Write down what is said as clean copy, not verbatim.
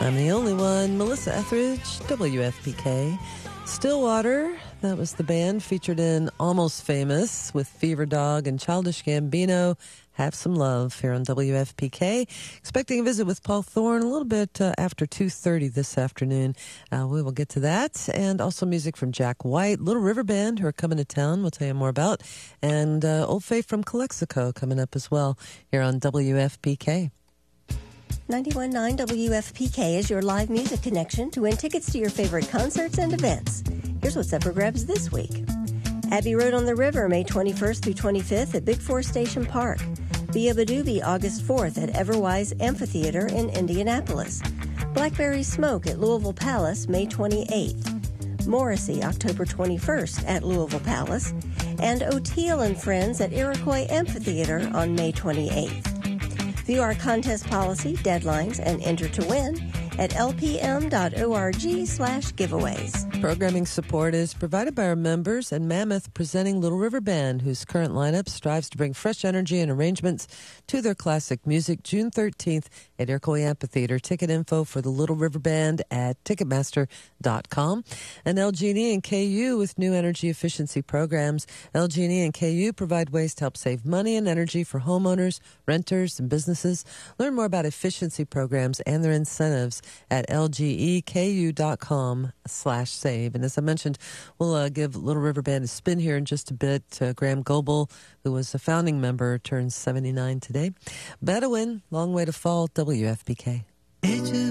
I'm the only one, Melissa Etheridge, WFPK. Stillwater, that was the band featured in Almost Famous with Fever Dog and Childish Gambino. Have Some Love here on WFPK. Expecting a visit with Paul Thorne a little bit after 2:30 this afternoon. We will get to that. And also music from Jack White, Little River Band, who are coming to town. We'll tell you more about. And Old Faith from Calexico coming up as well here on WFPK. 91.9 WFPK is your live music connection to win tickets to your favorite concerts and events. Here's what's up for grabs this week. Abbey Road on the River, May 21st through 25th at Big Four Station Park. Beabadoobie, August 4th at Everwise Amphitheater in Indianapolis. Blackberry Smoke at Louisville Palace, May 28th. Morrissey, October 21st at Louisville Palace. And O'Teal and Friends at Iroquois Amphitheater on May 28th. View our contest policy, deadlines, and enter to win at lpm.org/giveaways. Programming support is provided by our members and Mammoth presenting Little River Band, whose current lineup strives to bring fresh energy and arrangements to their classic music. June 13th at Iroquois Amphitheater. Ticket info for the Little River Band at Ticketmaster.com. And LG&E and KU with new energy efficiency programs. LG&E and KU provide ways to help save money and energy for homeowners, renters, and businesses. Learn more about efficiency programs and their incentives at lgeku.com/save. And as I mentioned, we'll give Little River Band a spin here in just a bit. Graham Goebel, who was a founding member, turns 79 today. Bedouin, Long Way to Fall, WFPK.